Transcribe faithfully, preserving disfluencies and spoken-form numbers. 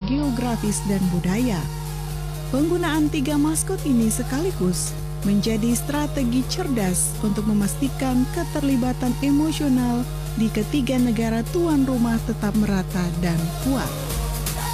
geografis dan budaya. Penggunaan tiga maskot ini sekaligus menjadi strategi cerdas untuk memastikan keterlibatan emosional di ketiga negara tuan rumah tetap merata dan kuat.